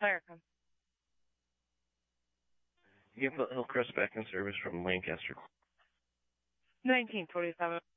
America. You can put Hillcrest back in service from Lancaster. 1947.